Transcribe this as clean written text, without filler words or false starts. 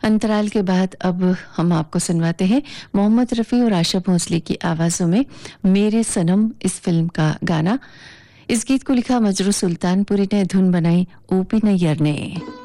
अंतराल के बाद अब हम आपको सुनवाते हैं मोहम्मद रफ़ी और आशा भोसले की आवाज़ों में मेरे सनम इस फिल्म का गाना। इस गीत को लिखा मजरू सुल्तानपुरी ने, धुन बनाई ओपी नैयर ने।